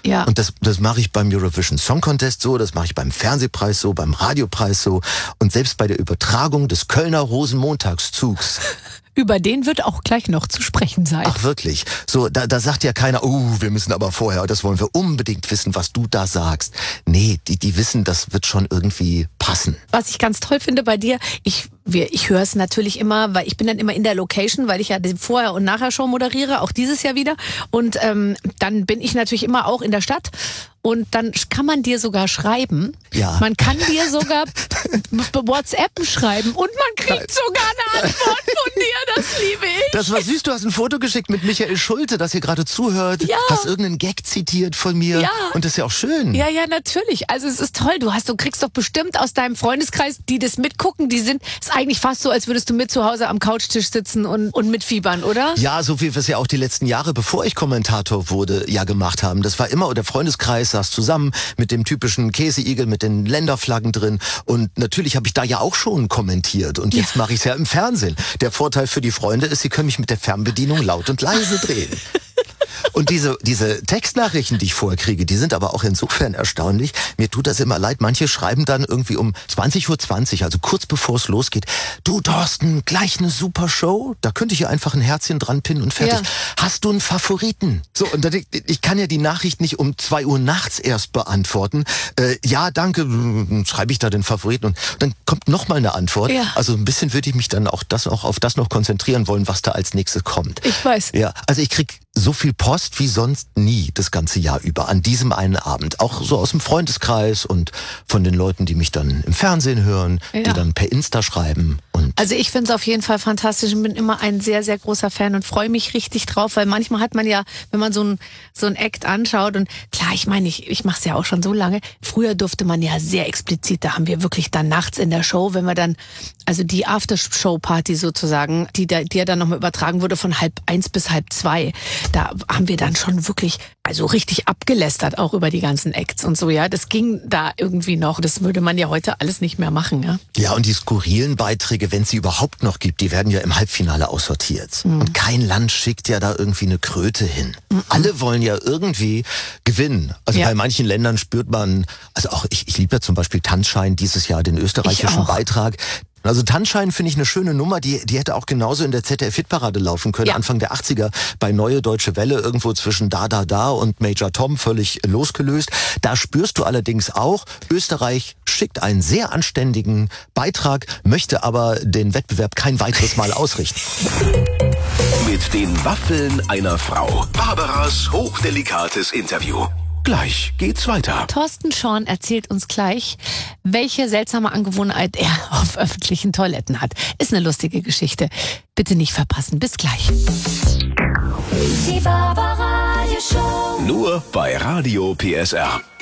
Ja. Und das mache ich beim Eurovision Song Contest so, das mache ich beim Fernsehpreis so, beim Radiopreis so und selbst bei der Übertragung des Kölner Rosenmontagszugs. Über den wird auch gleich noch zu sprechen sein. Ach wirklich? So, da sagt ja keiner, wir müssen aber vorher, das wollen wir unbedingt wissen, was du da sagst. Nee, die wissen, das wird schon irgendwie passen. Was ich ganz toll finde bei dir, ich höre es natürlich immer, weil ich bin dann immer in der Location, weil ich ja die Vorher- und Nachher-Show moderiere, auch dieses Jahr wieder. Und dann bin ich natürlich immer auch in der Stadt. Und dann kann man dir sogar schreiben. Ja. Man kann dir sogar WhatsApp schreiben und man kriegt sogar eine Antwort von dir. Das liebe ich. Das war süß, du hast ein Foto geschickt mit Michael Schulte, das hier gerade zuhört. Ja. Hast irgendeinen Gag zitiert von mir. Ja. Und das ist ja auch schön. Ja, natürlich. Also es ist toll. Du kriegst doch bestimmt aus deinem Freundeskreis, die das mitgucken, ist eigentlich fast so, als würdest du mit zu Hause am Couchtisch sitzen und mitfiebern, oder? Ja, so wie wir es ja auch die letzten Jahre, bevor ich Kommentator wurde, ja gemacht haben. Das war immer, der Freundeskreis saß zusammen mit dem typischen Käseigel, mit den Länderflaggen drin. Und natürlich habe ich da ja auch schon kommentiert. Und jetzt mache ich es ja im Fernsehen. Der Vorteil für die Freunde ist, sie können mich mit der Fernbedienung laut und leise drehen. Und diese Textnachrichten, die ich vorher kriege, die sind aber auch insofern erstaunlich. Mir tut das immer leid. Manche schreiben dann irgendwie um 20:20 Uhr, also kurz bevor es losgeht. Du, Thorsten, gleich eine super Show. Da könnte ich ja einfach ein Herzchen dran pinnen und fertig. Ja. Hast du einen Favoriten? So, und dann, ich kann ja die Nachricht nicht um 2 Uhr nachts erst beantworten. Ja, danke, schreibe ich da den Favoriten. Und dann kommt nochmal eine Antwort. Ja. Also ein bisschen würde ich mich dann auch auf das noch konzentrieren wollen, was da als nächstes kommt. Ich weiß. Ja, also ich krieg so viel Post wie sonst nie das ganze Jahr über, an diesem einen Abend. Auch so aus dem Freundeskreis und von den Leuten, die mich dann im Fernsehen hören, die dann per Insta schreiben. Also ich finde es auf jeden Fall fantastisch und bin immer ein sehr, sehr großer Fan und freue mich richtig drauf, weil manchmal hat man ja, wenn man so ein Act anschaut und klar, ich meine, ich mache es ja auch schon so lange, früher durfte man ja sehr explizit, da haben wir wirklich dann nachts in der Show, wenn wir dann, also die Aftershow-Party sozusagen, die ja dann nochmal übertragen wurde von 1:30 bis 2:30, da haben wir dann schon wirklich, also richtig abgelästert auch über die ganzen Acts und so, ja, das ging da irgendwie noch, das würde man ja heute alles nicht mehr machen, ja. Ja, und die skurrilen Beiträge, wenn es sie überhaupt noch gibt, die werden ja im Halbfinale aussortiert. Und kein Land schickt ja da irgendwie eine Kröte hin. Alle wollen ja irgendwie gewinnen. Also bei manchen Ländern spürt man, also auch ich liebe ja zum Beispiel Tanzschein dieses Jahr, den österreichischen Beitrag. Also Tanzschein finde ich eine schöne Nummer, die hätte auch genauso in der ZDF-Hitparade laufen können, Anfang der 80er bei Neue Deutsche Welle, irgendwo zwischen Da und Major Tom, völlig losgelöst. Da spürst du allerdings auch, Österreich schickt einen sehr anständigen Beitrag, möchte aber den Wettbewerb kein weiteres Mal ausrichten. Mit den Waffeln einer Frau. Barbaras hochdelikates Interview. Gleich geht's weiter. Thorsten Schorn erzählt uns gleich, welche seltsame Angewohnheit er auf öffentlichen Toiletten hat. Ist eine lustige Geschichte. Bitte nicht verpassen. Bis gleich. Die Barbara Radio Show. Nur bei Radio PSR.